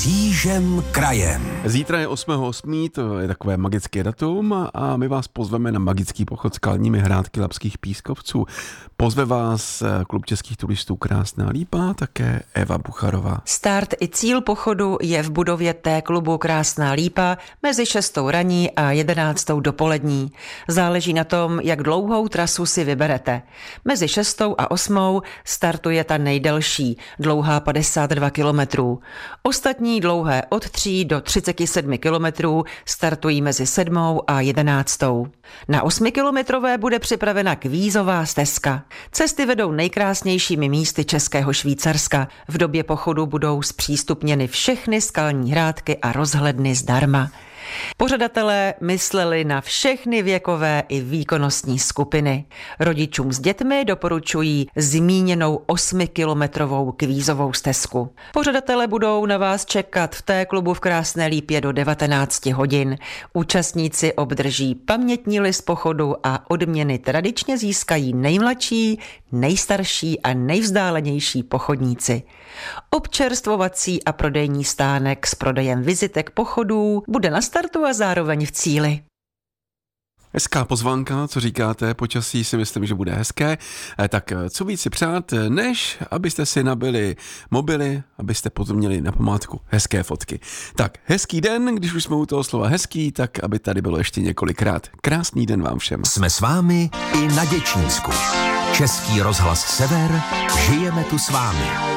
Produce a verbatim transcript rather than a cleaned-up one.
Křížem krajem. Zítra je osmého osmého to je takové magické datum a my vás pozveme na magický pochod skalními hrádky Labských pískovců. Pozve vás klub českých turistů Krásná Lípa, také Eva Bucharová. Start i cíl pochodu je v budově té klubu Krásná Lípa mezi šestou raní a jedenáctou dopolední. Záleží na tom, jak dlouhou trasu si vyberete. Mezi šestou a osmou startuje ta nejdelší, dlouhá padesát dva kilometrů. Ostatní dlouhé od tří do třicet sedm kilometrů startují mezi sedmou a jedenáctou. Na osmikilometrové bude připravena kvízová stezka. Cesty vedou nejkrásnějšími místy Českého Švýcarska. V době pochodu budou zpřístupněny všechny skalní hrádky a rozhledny zdarma. Pořadatelé mysleli na všechny věkové i výkonnostní skupiny. Rodičům s dětmi doporučují zmíněnou osmikilometrovou kvízovou stezku. Pořadatelé budou na vás čekat v té klubu v Krásné Lípě do devatenáct hodin. Účastníci obdrží pamětní list pochodu a odměny tradičně získají nejmladší, nejstarší a nejvzdálenější pochodníci. Občerstvovací a prodejní stánek s prodejem vizitek pochodů bude na startu a zároveň v cíli. Hezká pozvánka, co říkáte, počasí si myslím, že bude hezké, tak co víc si přát, než abyste si nabili mobily, abyste potom měli na památku hezké fotky. Tak hezký den, když už jsme u toho slova hezký, tak aby tady bylo ještě několikrát. Krásný den vám všem. Jsme s vámi i na Děčínsku. Český rozhlas Sever, žijeme tu s vámi.